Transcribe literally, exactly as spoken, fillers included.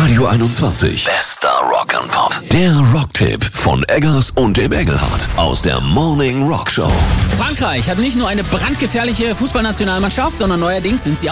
Radio einundzwanzig. Bester Rock and Pop. Der Rocktipp von Eggers und dem Engelhardt aus der Morning Rock Show. Frankreich hat nicht nur eine brandgefährliche Fußballnationalmannschaft, sondern neuerdings sind sie auch